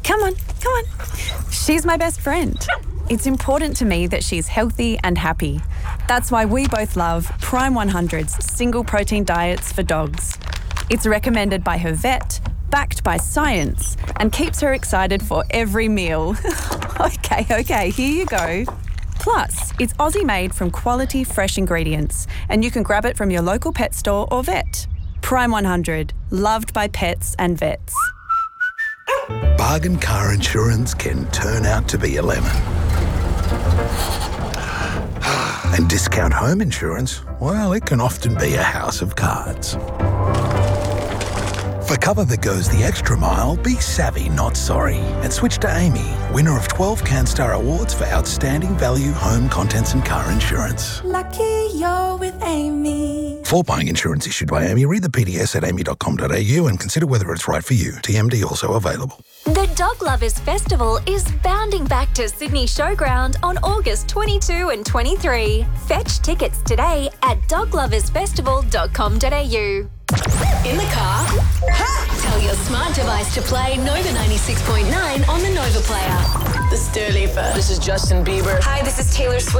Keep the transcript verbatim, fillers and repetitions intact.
Come on, come on. She's my best friend. It's important to me that she's healthy and happy. That's why we both love Prime one hundred's single protein diets for dogs. It's recommended by her vet, backed by science, and keeps her excited for every meal. okay, okay, here you go. Plus, it's Aussie-made from quality, fresh ingredients, and you can grab it from your local pet store or vet. Prime one hundred, loved by pets and vets. Bargain car insurance can turn out to be a lemon. And discount home insurance, well, it can often be a house of cards. For cover that goes the extra mile, be savvy, not sorry. And switch to Amy, winner of twelve CanStar Awards for outstanding value home contents and car insurance. Lucky you're with Amy. For buying insurance issued by Amy, read the P D S at amy dot com dot a u and consider whether it's right for you. T M D also available. The Dog Lovers Festival is bounding back to Sydney Showground on August twenty-second and twenty-third. Fetch tickets today at dog lovers festival dot com dot a u. In the car? Tell your smart device to play Nova ninety-six point nine on the Nova Player. This is Dua Lipa. This is Justin Bieber. Hi, this is Taylor Swift.